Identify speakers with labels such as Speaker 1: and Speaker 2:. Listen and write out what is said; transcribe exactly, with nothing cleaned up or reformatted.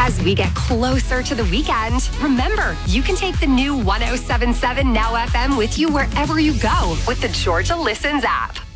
Speaker 1: As we get closer to the weekend, remember, you can take the new one oh seven point seven Now F M with you wherever you go with the Georgia Listens app.